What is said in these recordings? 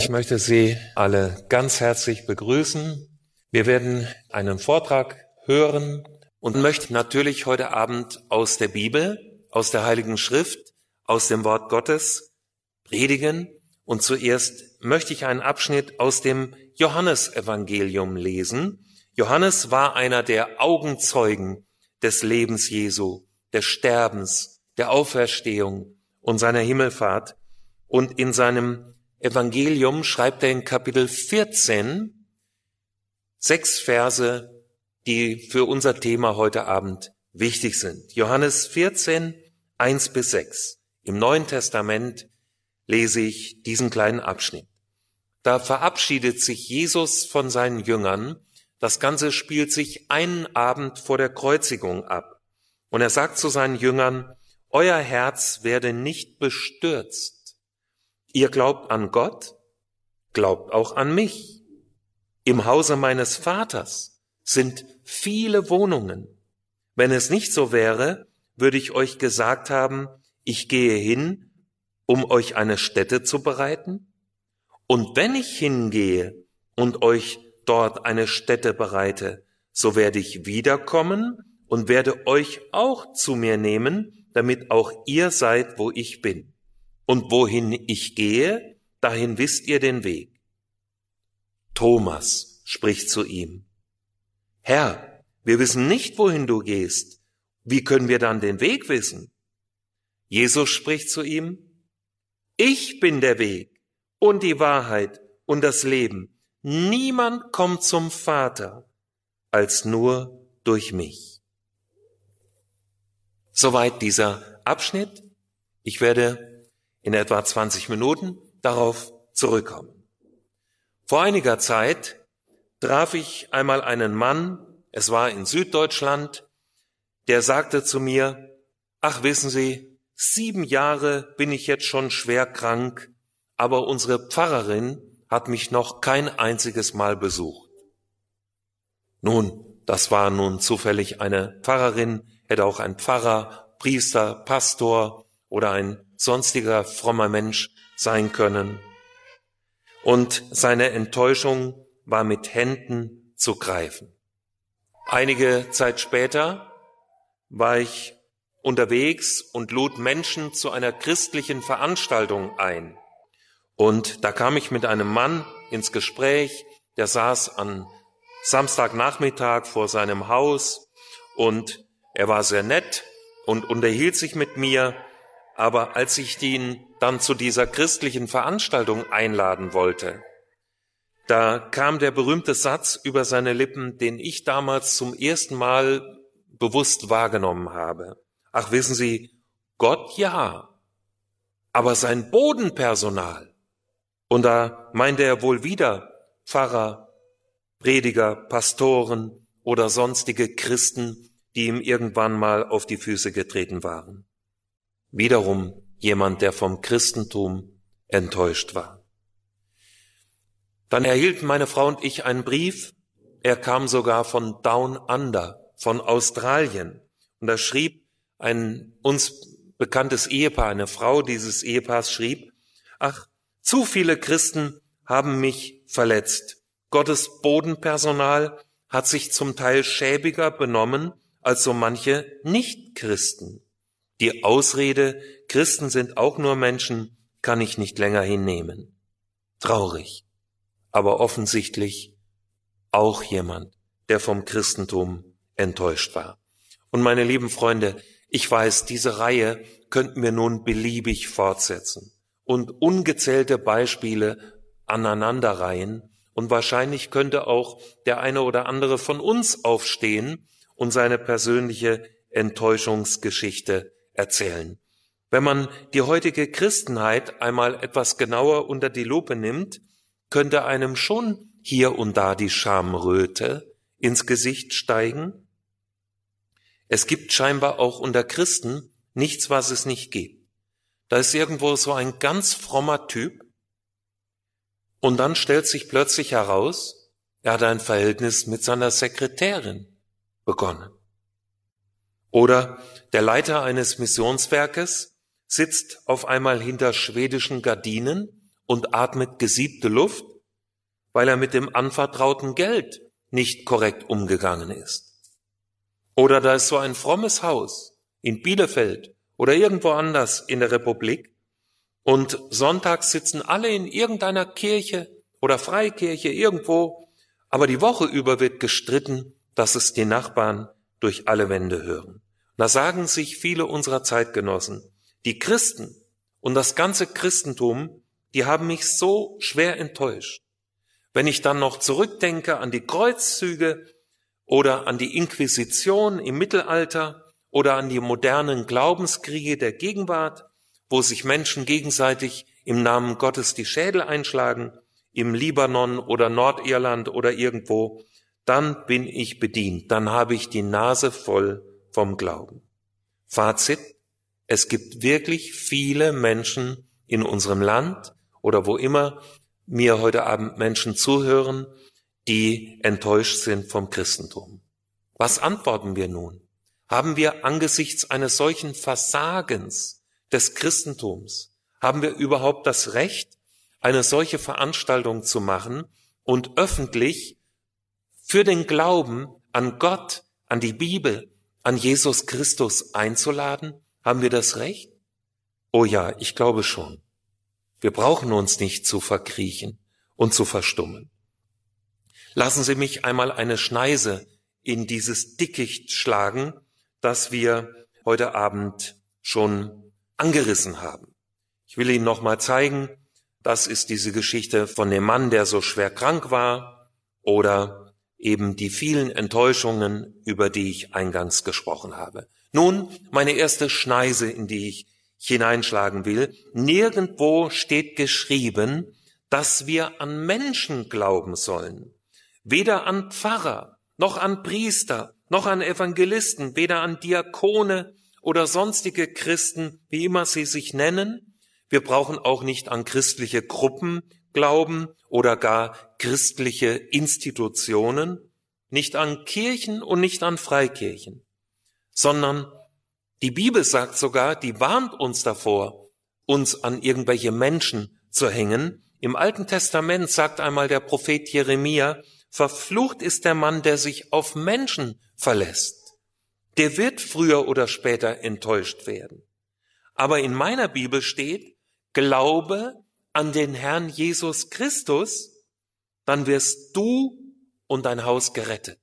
Ich möchte Sie alle ganz herzlich begrüßen. Wir werden einen Vortrag hören und möchten natürlich heute Abend aus der Bibel, aus der Heiligen Schrift, aus dem Wort Gottes predigen. Und zuerst möchte ich einen Abschnitt aus dem Johannesevangelium lesen. Johannes war einer der Augenzeugen des Lebens Jesu, des Sterbens, der Auferstehung und seiner Himmelfahrt. Und in seinem Evangelium schreibt er in Kapitel 14 6 Verse, die für unser Thema heute Abend wichtig sind. Johannes 14, 1-6. Im Neuen Testament lese ich diesen kleinen Abschnitt. Da verabschiedet sich Jesus von seinen Jüngern. Das Ganze spielt sich einen Abend vor der Kreuzigung ab. Und er sagt zu seinen Jüngern, euer Herz werde nicht bestürzt. Ihr glaubt an Gott, glaubt auch an mich. Im Hause meines Vaters sind viele Wohnungen. Wenn es nicht so wäre, würde ich euch gesagt haben, ich gehe hin, um euch eine Stätte zu bereiten. Und wenn ich hingehe und euch dort eine Stätte bereite, so werde ich wiederkommen und werde euch auch zu mir nehmen, damit auch ihr seid, wo ich bin. Und wohin ich gehe, dahin wisst ihr den Weg. Thomas spricht zu ihm, Herr, wir wissen nicht, wohin du gehst. Wie können wir dann den Weg wissen? Jesus spricht zu ihm, ich bin der Weg und die Wahrheit und das Leben. Niemand kommt zum Vater, als nur durch mich. Soweit dieser Abschnitt. Ich werde in etwa 20 Minuten darauf zurückkommen. Vor einiger Zeit traf ich einmal einen Mann, es war in Süddeutschland, der sagte zu mir, ach wissen Sie, 7 Jahre bin ich jetzt schon schwer krank, aber unsere Pfarrerin hat mich noch kein einziges Mal besucht. Nun, das war nun zufällig eine Pfarrerin, hätte auch ein Pfarrer, Priester, Pastor oder ein sonstiger frommer Mensch sein können. Und seine Enttäuschung war mit Händen zu greifen. Einige Zeit später war ich unterwegs und lud Menschen zu einer christlichen Veranstaltung ein. Und da kam ich mit einem Mann ins Gespräch, der saß am Samstagnachmittag vor seinem Haus und er war sehr nett und unterhielt sich mit mir. Aber als ich ihn dann zu dieser christlichen Veranstaltung einladen wollte, da kam der berühmte Satz über seine Lippen, den ich damals zum ersten Mal bewusst wahrgenommen habe. Ach, wissen Sie, Gott ja, aber sein Bodenpersonal. Und da meinte er wohl wieder Pfarrer, Prediger, Pastoren oder sonstige Christen, die ihm irgendwann mal auf die Füße getreten waren. Wiederum jemand, der vom Christentum enttäuscht war. Dann erhielten meine Frau und ich einen Brief. Er kam sogar von Down Under, von Australien. Und da schrieb ein uns bekanntes Ehepaar, eine Frau dieses Ehepaars schrieb, ach, zu viele Christen haben mich verletzt. Gottes Bodenpersonal hat sich zum Teil schäbiger benommen als so manche Nicht-Christen. Die Ausrede, Christen sind auch nur Menschen, kann ich nicht länger hinnehmen. Traurig, aber offensichtlich auch jemand, der vom Christentum enttäuscht war. Und meine lieben Freunde, ich weiß, diese Reihe könnten wir nun beliebig fortsetzen und ungezählte Beispiele aneinanderreihen. Und wahrscheinlich könnte auch der eine oder andere von uns aufstehen und seine persönliche Enttäuschungsgeschichte erzählen. Wenn man die heutige Christenheit einmal etwas genauer unter die Lupe nimmt, könnte einem schon hier und da die Schamröte ins Gesicht steigen. Es gibt scheinbar auch unter Christen nichts, was es nicht gibt. Da ist irgendwo so ein ganz frommer Typ und dann stellt sich plötzlich heraus, er hat ein Verhältnis mit seiner Sekretärin begonnen. Oder der Leiter eines Missionswerkes sitzt auf einmal hinter schwedischen Gardinen und atmet gesiebte Luft, weil er mit dem anvertrauten Geld nicht korrekt umgegangen ist. Oder da ist so ein frommes Haus in Bielefeld oder irgendwo anders in der Republik und sonntags sitzen alle in irgendeiner Kirche oder Freikirche irgendwo, aber die Woche über wird gestritten, dass es die Nachbarn durch alle Wände hören. Da sagen sich viele unserer Zeitgenossen, die Christen und das ganze Christentum, die haben mich so schwer enttäuscht. Wenn ich dann noch zurückdenke an die Kreuzzüge oder an die Inquisition im Mittelalter oder an die modernen Glaubenskriege der Gegenwart, wo sich Menschen gegenseitig im Namen Gottes die Schädel einschlagen, im Libanon oder Nordirland oder irgendwo, dann bin ich bedient, dann habe ich die Nase voll vom Glauben. Fazit, es gibt wirklich viele Menschen in unserem Land oder wo immer mir heute Abend Menschen zuhören, die enttäuscht sind vom Christentum. Was antworten wir nun? Haben wir angesichts eines solchen Versagens des Christentums, haben wir überhaupt das Recht, eine solche Veranstaltung zu machen und öffentlich für den Glauben an Gott, an die Bibel, an Jesus Christus einzuladen? Haben wir das Recht? Oh ja, ich glaube schon. Wir brauchen uns nicht zu verkriechen und zu verstummen. Lassen Sie mich einmal eine Schneise in dieses Dickicht schlagen, das wir heute Abend schon angerissen haben. Ich will Ihnen nochmal zeigen, das ist diese Geschichte von dem Mann, der so schwer krank war, oder eben die vielen Enttäuschungen, über die ich eingangs gesprochen habe. Nun, meine erste Schneise, in die ich hineinschlagen will. Nirgendwo steht geschrieben, dass wir an Menschen glauben sollen. Weder an Pfarrer, noch an Priester, noch an Evangelisten, weder an Diakone oder sonstige Christen, wie immer sie sich nennen. Wir brauchen auch nicht an christliche Gruppen glauben oder gar christliche Institutionen, nicht an Kirchen und nicht an Freikirchen, sondern die Bibel sagt sogar, die warnt uns davor, uns an irgendwelche Menschen zu hängen. Im Alten Testament sagt einmal der Prophet Jeremia, verflucht ist der Mann, der sich auf Menschen verlässt. Der wird früher oder später enttäuscht werden. Aber in meiner Bibel steht, glaube an den Herrn Jesus Christus, dann wirst du und dein Haus gerettet.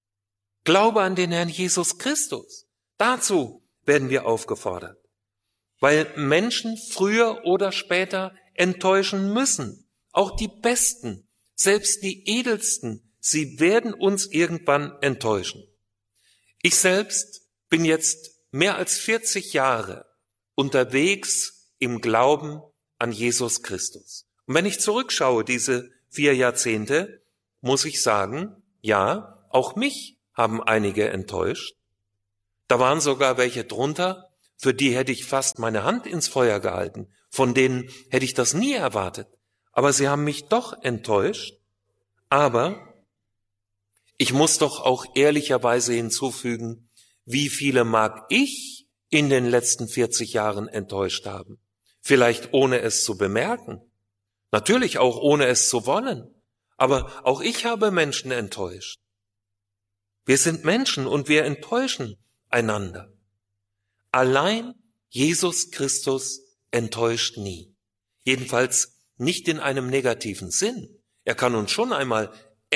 Glaube an den Herrn Jesus Christus. Dazu werden wir aufgefordert, weil Menschen früher oder später enttäuschen müssen. Auch die Besten, selbst die Edelsten, sie werden uns irgendwann enttäuschen. Ich selbst bin jetzt mehr als 40 Jahre unterwegs im Glauben an Jesus Christus. Und wenn ich zurückschaue, diese 4 Jahrzehnte, muss ich sagen, ja, auch mich haben einige enttäuscht. Da waren sogar welche drunter, für die hätte ich fast meine Hand ins Feuer gehalten. Von denen hätte ich das nie erwartet. Aber sie haben mich doch enttäuscht. Aber ich muss doch auch ehrlicherweise hinzufügen, wie viele mag ich in den letzten 40 Jahren enttäuscht haben? Vielleicht ohne es zu bemerken. Natürlich auch ohne es zu wollen. Aber auch ich habe Menschen enttäuscht. Wir sind Menschen und wir enttäuschen einander. Allein Jesus Christus enttäuscht nie. Jedenfalls nicht in einem negativen Sinn. Er kann uns schon einmal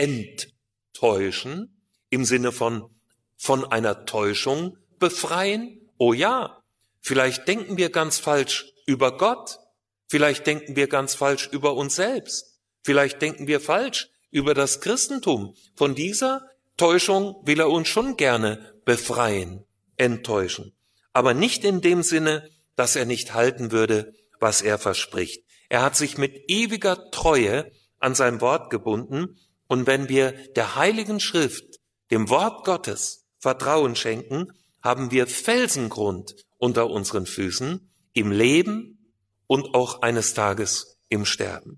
enttäuschen, im Sinne von einer Täuschung befreien. Oh ja, vielleicht denken wir ganz falsch über Gott. Vielleicht denken wir ganz falsch über uns selbst. Vielleicht denken wir falsch über das Christentum. Von dieser Täuschung will er uns schon gerne befreien, enttäuschen. Aber nicht in dem Sinne, dass er nicht halten würde, was er verspricht. Er hat sich mit ewiger Treue an sein Wort gebunden. Und wenn wir der Heiligen Schrift, dem Wort Gottes, Vertrauen schenken, haben wir Felsengrund unter unseren Füßen im Leben und auch eines Tages im Sterben.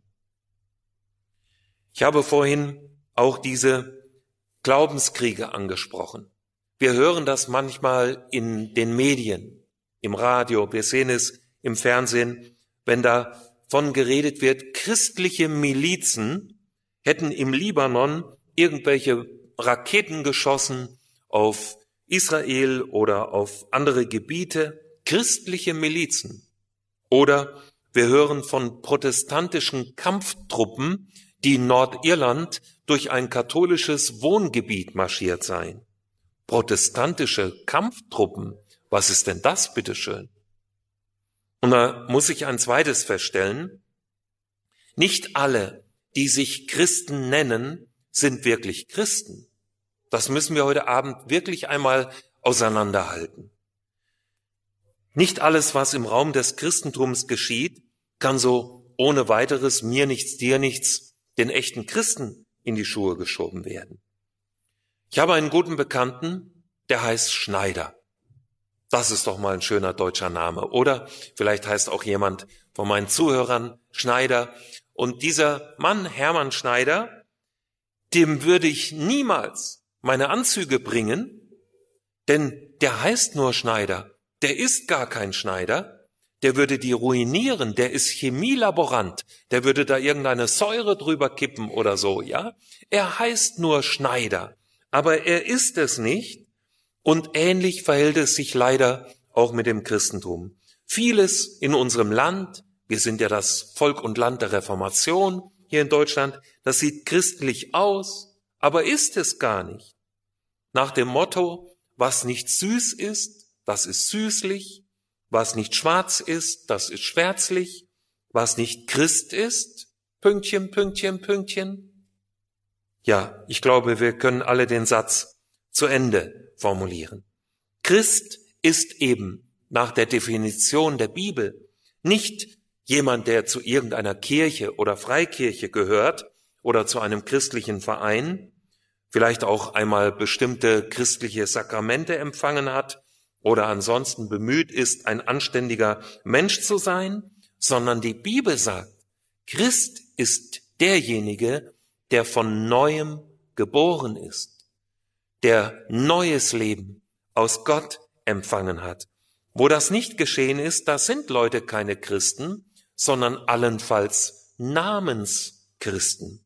Ich habe vorhin auch diese Glaubenskriege angesprochen. Wir hören das manchmal in den Medien, im Radio, wir sehen es im Fernsehen, wenn da von geredet wird, christliche Milizen hätten im Libanon irgendwelche Raketen geschossen auf Israel oder auf andere Gebiete, christliche Milizen. Oder wir hören von protestantischen Kampftruppen, die in Nordirland durch ein katholisches Wohngebiet marschiert seien. Protestantische Kampftruppen, was ist denn das, bitteschön? Und da muss ich ein zweites feststellen: Nicht alle, die sich Christen nennen, sind wirklich Christen. Das müssen wir heute Abend wirklich einmal auseinanderhalten. Nicht alles, was im Raum des Christentums geschieht, kann so ohne weiteres mir nichts, dir nichts, den echten Christen in die Schuhe geschoben werden. Ich habe einen guten Bekannten, der heißt Schneider. Das ist doch mal ein schöner deutscher Name, oder? Vielleicht heißt auch jemand von meinen Zuhörern Schneider. Und dieser Mann, Hermann Schneider, dem würde ich niemals meine Anzüge bringen, denn der heißt nur Schneider. Der ist gar kein Schneider, der würde die ruinieren, der ist Chemielaborant, der würde da irgendeine Säure drüber kippen oder so, ja? Er heißt nur Schneider, aber er ist es nicht, und ähnlich verhält es sich leider auch mit dem Christentum. Vieles in unserem Land, wir sind ja das Volk und Land der Reformation hier in Deutschland, das sieht christlich aus, aber ist es gar nicht. Nach dem Motto, was nicht süß ist, das ist süßlich, was nicht schwarz ist, das ist schwärzlich, was nicht Christ ist, Pünktchen, Pünktchen, Pünktchen. Ja, ich glaube, wir können alle den Satz zu Ende formulieren. Christ ist eben nach der Definition der Bibel nicht jemand, der zu irgendeiner Kirche oder Freikirche gehört oder zu einem christlichen Verein, vielleicht auch einmal bestimmte christliche Sakramente empfangen hat oder ansonsten bemüht ist, ein anständiger Mensch zu sein, sondern die Bibel sagt, Christ ist derjenige, der von Neuem geboren ist, der neues Leben aus Gott empfangen hat. Wo das nicht geschehen ist, da sind Leute keine Christen, sondern allenfalls Namenschristen.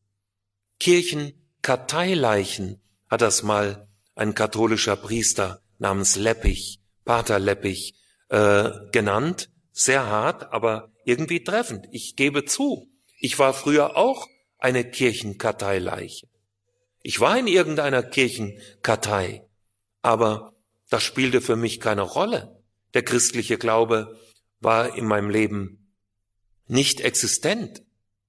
Kirchenkarteileichen hat das mal ein katholischer Priester namens Leppich, Pater Leppich, genannt. Sehr hart, aber irgendwie treffend. Ich gebe zu, ich war früher auch eine Kirchenkarteileiche. Ich war in irgendeiner Kirchenkartei, aber das spielte für mich keine Rolle. Der christliche Glaube war in meinem Leben nicht existent.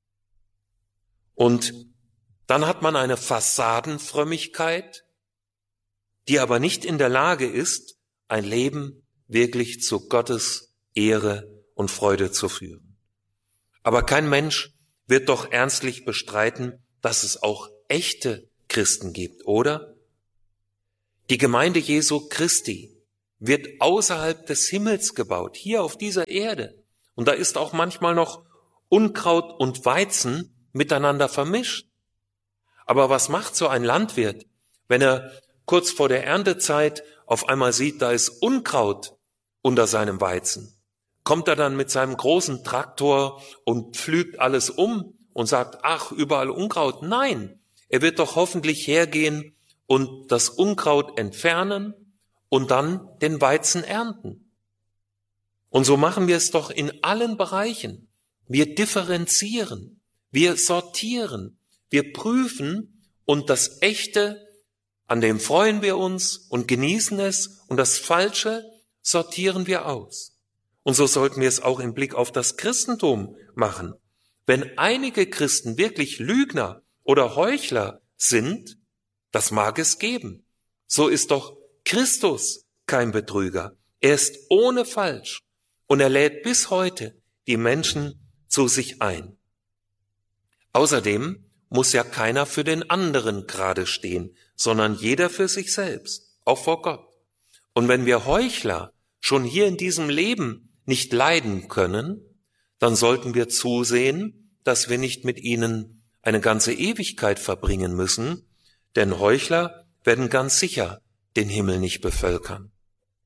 Und dann hat man eine Fassadenfrömmigkeit, die aber nicht in der Lage ist, ein Leben wirklich zu Gottes Ehre und Freude zu führen. Aber kein Mensch wird doch ernstlich bestreiten, dass es auch echte Christen gibt, oder? Die Gemeinde Jesu Christi wird außerhalb des Himmels gebaut, hier auf dieser Erde. Und da ist auch manchmal noch Unkraut und Weizen miteinander vermischt. Aber was macht so ein Landwirt, wenn er kurz vor der Erntezeit auf einmal sieht, da ist Unkraut unter seinem Weizen? Kommt er dann mit seinem großen Traktor und pflügt alles um und sagt, ach, überall Unkraut? Nein, er wird doch hoffentlich hergehen und das Unkraut entfernen und dann den Weizen ernten. Und so machen wir es doch in allen Bereichen. Wir differenzieren, wir sortieren, wir prüfen, und das Echte, an dem freuen wir uns und genießen es, und das Falsche sortieren wir aus. Und so sollten wir es auch im Blick auf das Christentum machen. Wenn einige Christen wirklich Lügner oder Heuchler sind, das mag es geben. So ist doch Christus kein Betrüger. Er ist ohne Falsch und er lädt bis heute die Menschen zu sich ein. Außerdem muss ja keiner für den anderen gerade stehen, sondern jeder für sich selbst, auch vor Gott. Und wenn wir Heuchler schon hier in diesem Leben nicht leiden können, dann sollten wir zusehen, dass wir nicht mit ihnen eine ganze Ewigkeit verbringen müssen, denn Heuchler werden ganz sicher den Himmel nicht bevölkern.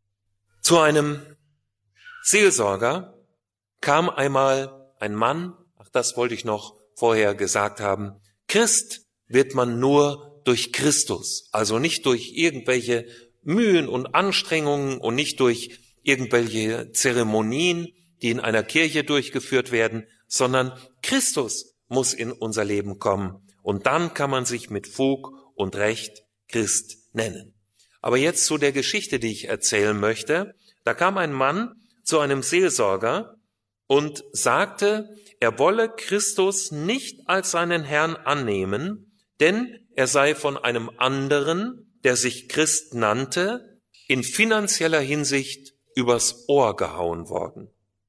Zu einem Seelsorger kam einmal ein Mann das wollte ich noch vorher gesagt haben, Christ wird man nur durch Christus, also nicht durch irgendwelche Mühen und Anstrengungen und nicht durch irgendwelche Zeremonien, die in einer Kirche durchgeführt werden, sondern Christus muss in unser Leben kommen. Und dann kann man sich mit Fug und Recht Christ nennen. Aber jetzt zu der Geschichte, die ich erzählen möchte. Da kam ein Mann zu einem Seelsorger und sagte, er wolle Christus nicht als seinen Herrn annehmen, denn er sei von einem anderen, der sich Christ nannte, in finanzieller Hinsicht übers Ohr gehauen worden.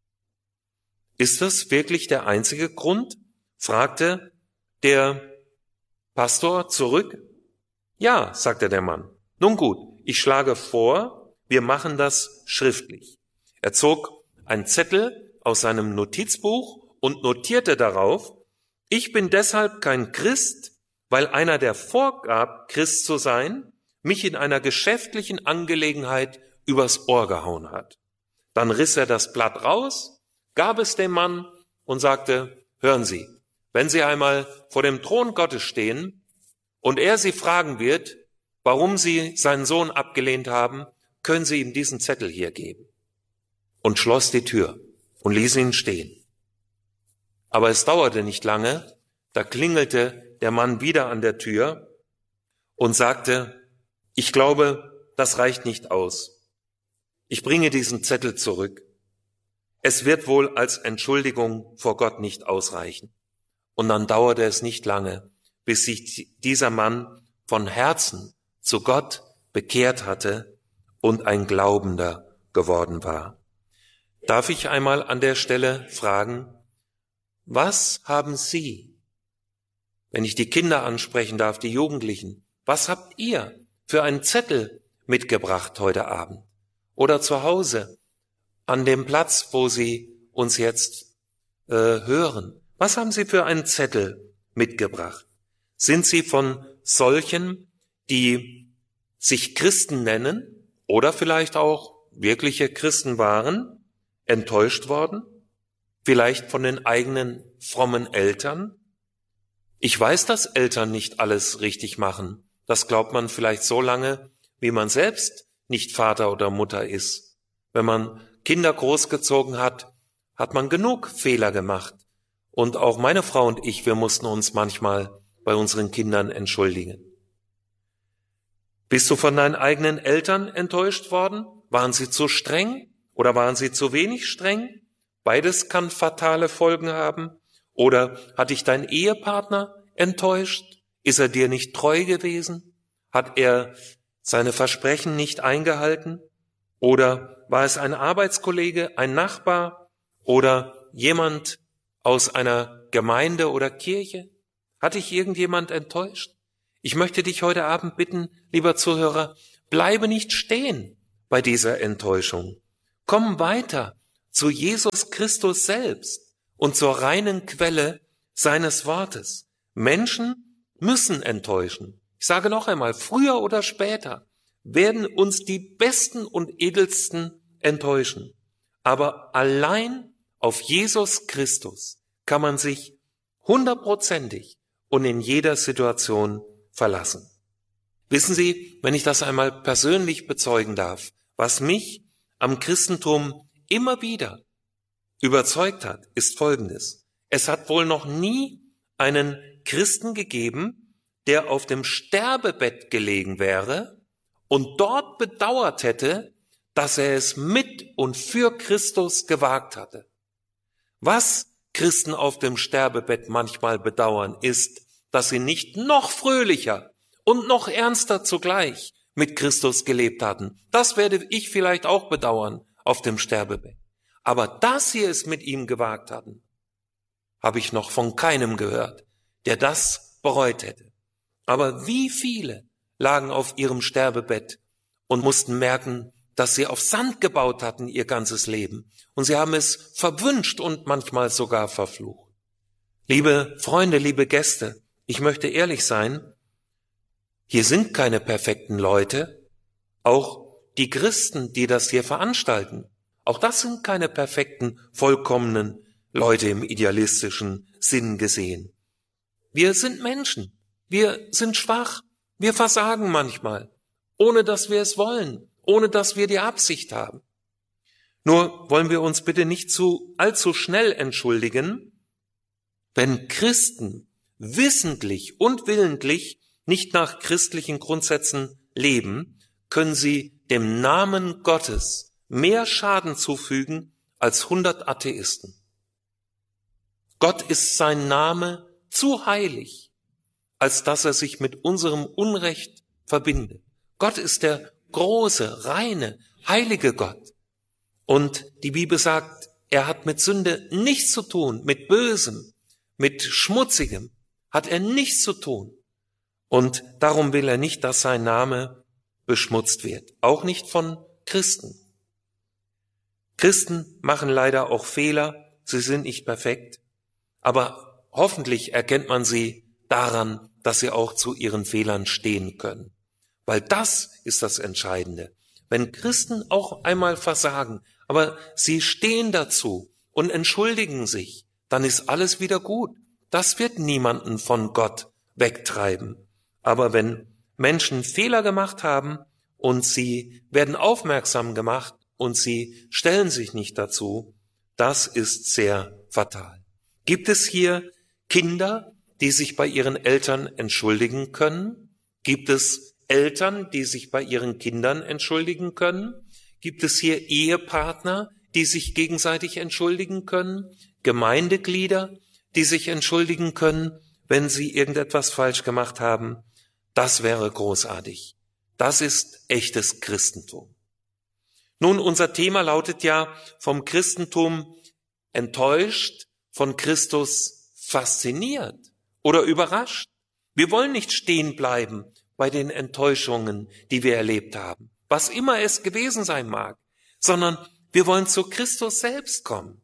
Ist das wirklich der einzige Grund? Fragte der Pastor zurück. Ja, sagte der Mann. Nun gut, ich schlage vor, wir machen das schriftlich. Er zog einen Zettel aus seinem Notizbuch und notierte darauf, ich bin deshalb kein Christ, weil einer, der vorgab, Christ zu sein, mich in einer geschäftlichen Angelegenheit übers Ohr gehauen hat. Dann riss er das Blatt raus, gab es dem Mann und sagte, hören Sie, wenn Sie einmal vor dem Thron Gottes stehen und er Sie fragen wird, warum Sie seinen Sohn abgelehnt haben, können Sie ihm diesen Zettel hier geben. Und schloss die Tür und ließ ihn stehen. Aber es dauerte nicht lange, da klingelte der Mann wieder an der Tür und sagte, ich glaube, das reicht nicht aus. Ich bringe diesen Zettel zurück. Es wird wohl als Entschuldigung vor Gott nicht ausreichen. Und dann dauerte es nicht lange, bis sich dieser Mann von Herzen zu Gott bekehrt hatte und ein Glaubender geworden war. Darf ich einmal an der Stelle fragen, was haben Sie, wenn ich die Kinder ansprechen darf, die Jugendlichen, was habt ihr für einen Zettel mitgebracht heute Abend oder zu Hause an dem Platz, wo Sie uns jetzt hören? Was haben Sie für einen Zettel mitgebracht? Sind Sie von solchen, die sich Christen nennen oder vielleicht auch wirkliche Christen waren, enttäuscht worden? Vielleicht von den eigenen frommen Eltern? Ich weiß, dass Eltern nicht alles richtig machen. Das glaubt man vielleicht so lange, wie man selbst nicht Vater oder Mutter ist. Wenn man Kinder großgezogen hat, hat man genug Fehler gemacht. Und auch meine Frau und ich, wir mussten uns manchmal bei unseren Kindern entschuldigen. Bist du von deinen eigenen Eltern enttäuscht worden? Waren sie zu streng oder waren sie zu wenig streng? Beides kann fatale Folgen haben. Oder hat dich dein Ehepartner enttäuscht? Ist er dir nicht treu gewesen? Hat er seine Versprechen nicht eingehalten? Oder war es ein Arbeitskollege, ein Nachbar oder jemand aus einer Gemeinde oder Kirche? Hat dich irgendjemand enttäuscht? Ich möchte dich heute Abend bitten, lieber Zuhörer, bleibe nicht stehen bei dieser Enttäuschung. Komm weiter zu Jesus Christus selbst und zur reinen Quelle seines Wortes. Menschen müssen enttäuschen. Ich sage noch einmal, früher oder später werden uns die Besten und Edelsten enttäuschen. Aber allein auf Jesus Christus kann man sich 100%ig und in jeder Situation verlassen. Wissen Sie, wenn ich das einmal persönlich bezeugen darf, was mich am Christentum immer wieder überzeugt hat, ist Folgendes. Es hat wohl noch nie einen Christen gegeben, der auf dem Sterbebett gelegen wäre und dort bedauert hätte, dass er es mit und für Christus gewagt hatte. Was Christen auf dem Sterbebett manchmal bedauern, ist, dass sie nicht noch fröhlicher und noch ernster zugleich mit Christus gelebt hatten. Das werde ich vielleicht auch bedauern auf dem Sterbebett. Aber dass sie es mit ihm gewagt hatten, habe ich noch von keinem gehört, der das bereut hätte. Aber wie viele lagen auf ihrem Sterbebett und mussten merken, dass sie auf Sand gebaut hatten ihr ganzes Leben. Und sie haben es verwünscht und manchmal sogar verflucht. Liebe Freunde, liebe Gäste, ich möchte ehrlich sein, hier sind keine perfekten Leute, auch die Christen, die das hier veranstalten. Auch das sind keine perfekten, vollkommenen Leute im idealistischen Sinn gesehen. Wir sind Menschen, wir sind schwach, wir versagen manchmal, ohne dass wir es wollen, ohne dass wir die Absicht haben. Nur wollen wir uns bitte nicht allzu schnell entschuldigen, wenn Christen wissentlich und willentlich nicht nach christlichen Grundsätzen leben, können sie dem Namen Gottes mehr Schaden zufügen als 100 Atheisten. Gott ist sein Name zu heilig, als dass er sich mit unserem Unrecht verbindet. Gott ist der große, reine, heilige Gott. Und die Bibel sagt, er hat mit Sünde nichts zu tun, mit Bösem, mit Schmutzigem hat er nichts zu tun. Und darum will er nicht, dass sein Name beschmutzt wird, auch nicht von Christen. Christen machen leider auch Fehler, sie sind nicht perfekt, aber hoffentlich erkennt man sie daran, dass sie auch zu ihren Fehlern stehen können. Weil das ist das Entscheidende. Wenn Christen auch einmal versagen, aber sie stehen dazu und entschuldigen sich, dann ist alles wieder gut. Das wird niemanden von Gott wegtreiben. Aber wenn Menschen Fehler gemacht haben und sie werden aufmerksam gemacht und sie stellen sich nicht dazu, das ist sehr fatal. Gibt es hier Kinder, die sich bei ihren Eltern entschuldigen können? Gibt es Eltern, die sich bei ihren Kindern entschuldigen können? Gibt es hier Ehepartner, die sich gegenseitig entschuldigen können? Gemeindeglieder, die sich entschuldigen können, wenn sie irgendetwas falsch gemacht haben? Das wäre großartig. Das ist echtes Christentum. Nun, unser Thema lautet ja vom Christentum enttäuscht, von Christus fasziniert oder überrascht. Wir wollen nicht stehen bleiben bei den Enttäuschungen, die wir erlebt haben, was immer es gewesen sein mag, sondern wir wollen zu Christus selbst kommen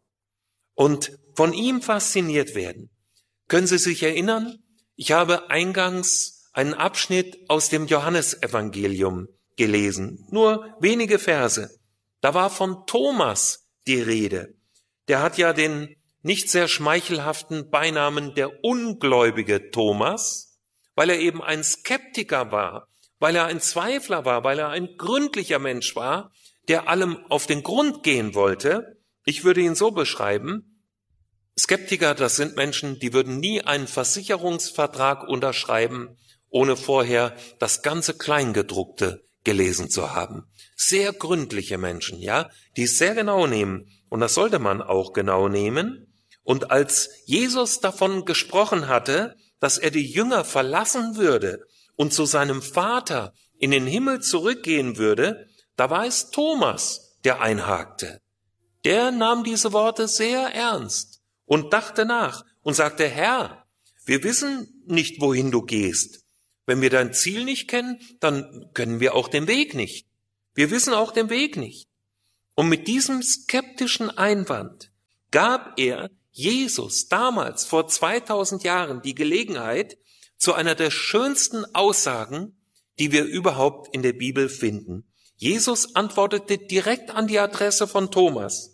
und von ihm fasziniert werden. Können Sie sich erinnern? Ich habe eingangs einen Abschnitt aus dem Johannesevangelium gelesen, nur wenige Verse. Da war von Thomas die Rede. Der hat ja den nicht sehr schmeichelhaften Beinamen der ungläubige Thomas, weil er eben ein Skeptiker war, weil er ein Zweifler war, weil er ein gründlicher Mensch war, der allem auf den Grund gehen wollte. Ich würde ihn so beschreiben: Skeptiker, das sind Menschen, die würden nie einen Versicherungsvertrag unterschreiben, ohne vorher das ganze Kleingedruckte gelesen zu haben. Sehr gründliche Menschen, ja, die es sehr genau nehmen. Und das sollte man auch genau nehmen. Und als Jesus davon gesprochen hatte, dass er die Jünger verlassen würde und zu seinem Vater in den Himmel zurückgehen würde, da war es Thomas, der einhakte. Der nahm diese Worte sehr ernst und dachte nach und sagte: Herr, wir wissen nicht, wohin du gehst. Wenn wir dein Ziel nicht kennen, dann können wir auch den Weg nicht. Wir wissen auch den Weg nicht. Und mit diesem skeptischen Einwand gab er Jesus damals vor 2000 Jahren die Gelegenheit zu einer der schönsten Aussagen, die wir überhaupt in der Bibel finden. Jesus antwortete direkt an die Adresse von Thomas: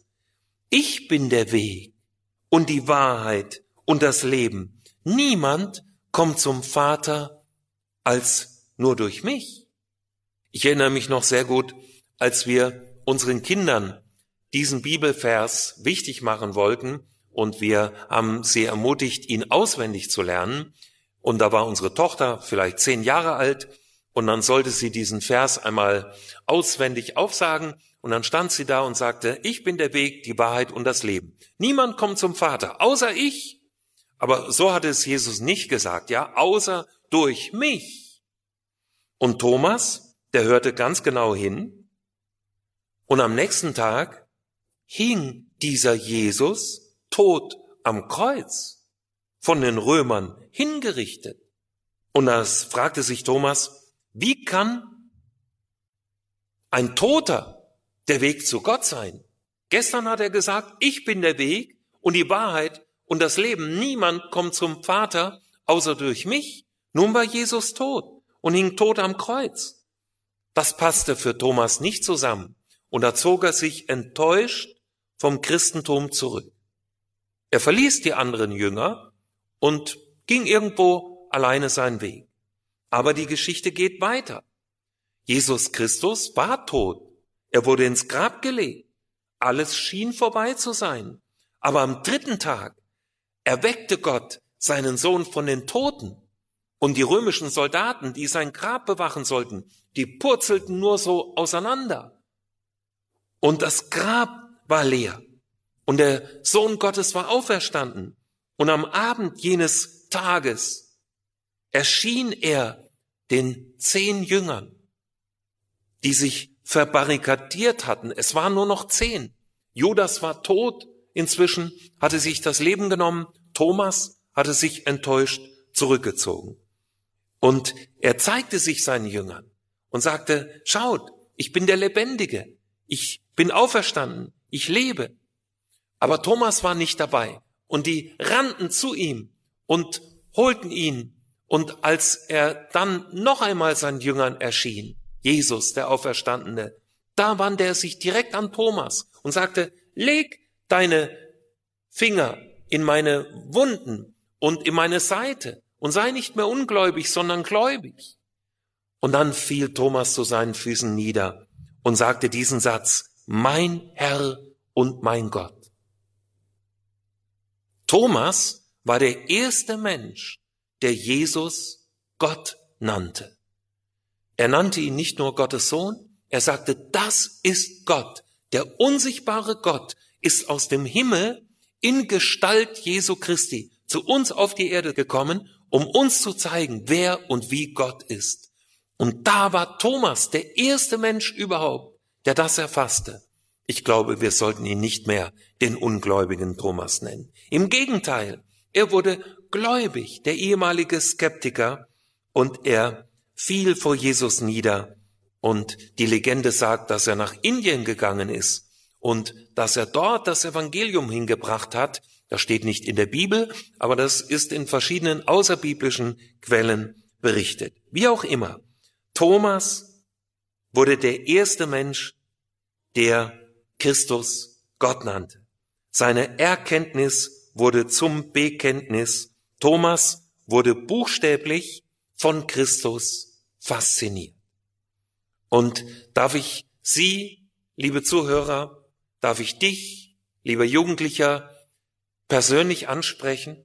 Ich bin der Weg und die Wahrheit und das Leben. Niemand kommt zum Vater als nur durch mich. Ich erinnere mich noch sehr gut, als wir unseren Kindern diesen Bibelvers wichtig machen wollten und wir haben sie ermutigt, ihn auswendig zu lernen. Und da war unsere Tochter vielleicht 10 Jahre alt und dann sollte sie diesen Vers einmal auswendig aufsagen und dann stand sie da und sagte: Ich bin der Weg, die Wahrheit und das Leben. Niemand kommt zum Vater, außer ich. Aber so hatte es Jesus nicht gesagt, ja, außer durch mich. Und Thomas, der hörte ganz genau hin und am nächsten Tag hing dieser Jesus tot am Kreuz, von den Römern hingerichtet. Und das fragte sich Thomas: Wie kann ein Toter der Weg zu Gott sein? Gestern hat er gesagt: Ich bin der Weg und die Wahrheit und das Leben. Niemand kommt zum Vater außer durch mich. Nun war Jesus tot und hing tot am Kreuz. Das passte für Thomas nicht zusammen und da zog er sich enttäuscht vom Christentum zurück. Er verließ die anderen Jünger und ging irgendwo alleine seinen Weg. Aber die Geschichte geht weiter. Jesus Christus war tot. Er wurde ins Grab gelegt. Alles schien vorbei zu sein. Aber am 3. Tag erweckte Gott seinen Sohn von den Toten. Und die römischen Soldaten, die sein Grab bewachen sollten, die purzelten nur so auseinander. Und das Grab war leer. Und der Sohn Gottes war auferstanden. Und am Abend jenes Tages erschien er den 10 Jüngern, die sich verbarrikadiert hatten. Es waren nur noch 10. Judas war tot inzwischen, hatte sich das Leben genommen. Thomas hatte sich enttäuscht zurückgezogen. Und er zeigte sich seinen Jüngern und sagte, schaut, ich bin der Lebendige. Ich bin auferstanden. Ich lebe. Aber Thomas war nicht dabei. Und die rannten zu ihm und holten ihn. Und als er dann noch einmal seinen Jüngern erschien, Jesus, der Auferstandene, da wandte er sich direkt an Thomas und sagte, leg deine Finger in meine Wunden und in meine Seite und sei nicht mehr ungläubig, sondern gläubig. Und dann fiel Thomas zu seinen Füßen nieder und sagte diesen Satz, mein Herr und mein Gott. Thomas war der erste Mensch, der Jesus Gott nannte. Er nannte ihn nicht nur Gottes Sohn, er sagte, das ist Gott. Der unsichtbare Gott ist aus dem Himmel in Gestalt Jesu Christi zu uns auf die Erde gekommen, um uns zu zeigen, wer und wie Gott ist. Und da war Thomas der erste Mensch überhaupt, der das erfasste. Ich glaube, wir sollten ihn nicht mehr den ungläubigen Thomas nennen. Im Gegenteil, er wurde gläubig, der ehemalige Skeptiker, und er fiel vor Jesus nieder. Und die Legende sagt, dass er nach Indien gegangen ist und dass er dort das Evangelium hingebracht hat. Das steht nicht in der Bibel, aber das ist in verschiedenen außerbiblischen Quellen berichtet. Wie auch immer, Thomas wurde der erste Mensch, der Christus Gott nannte. Seine Erkenntnis wurde zum Bekenntnis. Thomas wurde buchstäblich von Christus fasziniert. Und darf ich Sie, liebe Zuhörer, darf ich dich, lieber Jugendlicher, persönlich ansprechen?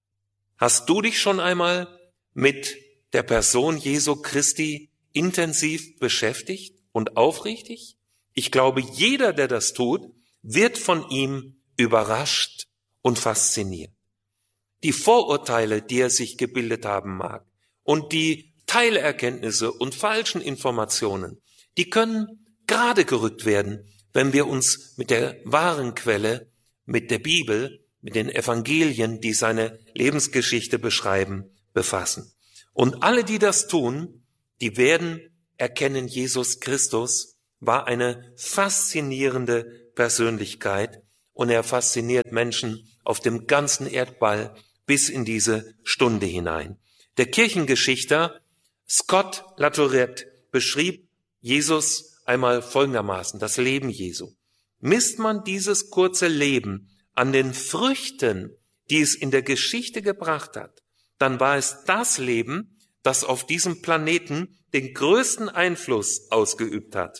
Hast du dich schon einmal mit der Person Jesu Christi intensiv beschäftigt und aufrichtig? Ich glaube, jeder, der das tut, wird von ihm überrascht und fasziniert. Die Vorurteile, die er sich gebildet haben mag, und die Teilerkenntnisse und falschen Informationen, die können gerade gerückt werden, wenn wir uns mit der wahren Quelle, mit der Bibel, mit den Evangelien, die seine Lebensgeschichte beschreiben, befassen. Und alle, die das tun, die werden erkennen, Jesus Christus war eine faszinierende Persönlichkeit und er fasziniert Menschen auf dem ganzen Erdball bis in diese Stunde hinein. Der Kirchengeschichter Scott Latourette beschrieb Jesus einmal folgendermaßen, das Leben Jesu. Misst man dieses kurze Leben an den Früchten, die es in der Geschichte gebracht hat, dann war es das Leben, das auf diesem Planeten den größten Einfluss ausgeübt hat.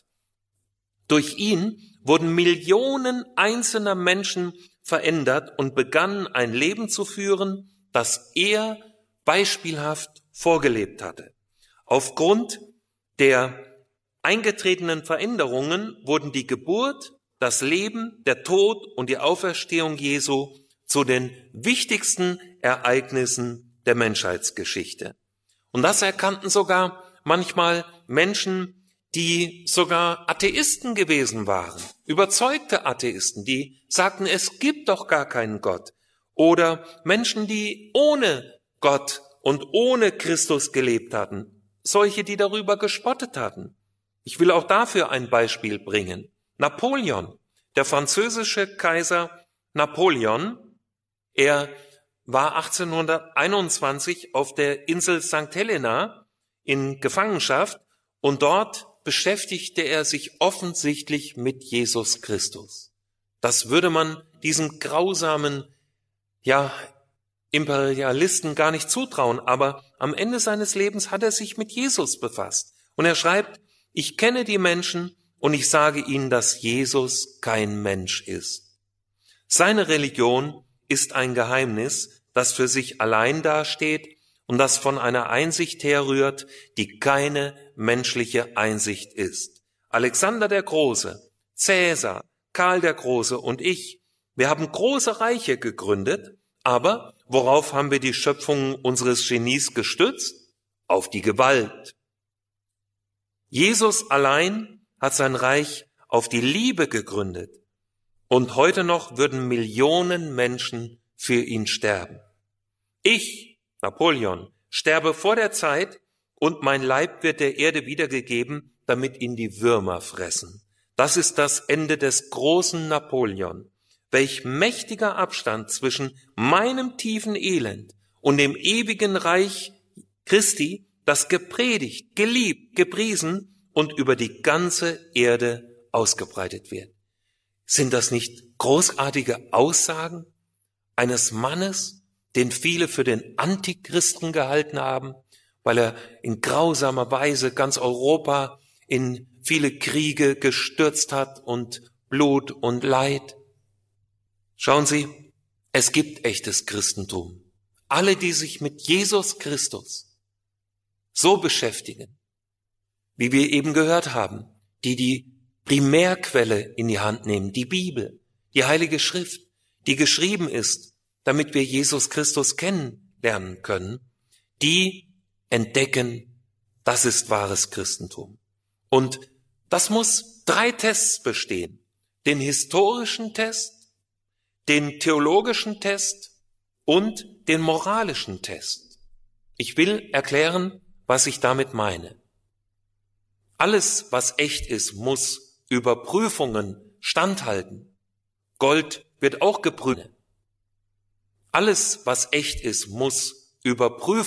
Durch ihn wurden Millionen einzelner Menschen verändert und begannen ein Leben zu führen, das er beispielhaft vorgelebt hatte. Aufgrund der eingetretenen Veränderungen wurden die Geburt, das Leben, der Tod und die Auferstehung Jesu zu den wichtigsten Ereignissen der Menschheitsgeschichte. Und das erkannten sogar manchmal Menschen, die sogar Atheisten gewesen waren, überzeugte Atheisten, die sagten, es gibt doch gar keinen Gott. Oder Menschen, die ohne Gott und ohne Christus gelebt hatten, solche, die darüber gespottet hatten. Ich will auch dafür ein Beispiel bringen. Napoleon, der französische Kaiser Napoleon, er war 1821 auf der Insel St. Helena in Gefangenschaft und dort beschäftigte er sich offensichtlich mit Jesus Christus. Das würde man diesem grausamen Imperialisten gar nicht zutrauen, aber am Ende seines Lebens hat er sich mit Jesus befasst. Und er schreibt, ich kenne die Menschen und ich sage ihnen, dass Jesus kein Mensch ist. Seine Religion ist ein Geheimnis, das für sich allein dasteht und das von einer Einsicht herrührt, die keine menschliche Einsicht ist. Alexander der Große, Cäsar, Karl der Große und ich, wir haben große Reiche gegründet, aber worauf haben wir die Schöpfung unseres Genies gestützt? Auf die Gewalt. Jesus allein hat sein Reich auf die Liebe gegründet. Und heute noch würden Millionen Menschen für ihn sterben. Ich, Napoleon, sterbe vor der Zeit und mein Leib wird der Erde wiedergegeben, damit ihn die Würmer fressen. Das ist das Ende des großen Napoleon. Welch mächtiger Abstand zwischen meinem tiefen Elend und dem ewigen Reich Christi, das gepredigt, geliebt, gepriesen und über die ganze Erde ausgebreitet wird. Sind das nicht großartige Aussagen eines Mannes, den viele für den Antichristen gehalten haben, weil er in grausamer Weise ganz Europa in viele Kriege gestürzt hat und Blut und Leid? Schauen Sie, es gibt echtes Christentum. Alle, die sich mit Jesus Christus so beschäftigen, wie wir eben gehört haben, die Primärquelle in die Hand nehmen, die Bibel, die Heilige Schrift, die geschrieben ist, damit wir Jesus Christus kennenlernen können, die entdecken, das ist wahres Christentum. Und das muss 3 Tests bestehen. Den historischen Test, den theologischen Test und den moralischen Test. Ich will erklären, was ich damit meine. Alles, was echt ist, muss über Prüfungen standhalten. Gold wird auch geprüft. Alles, was echt ist, muss über Prüfungen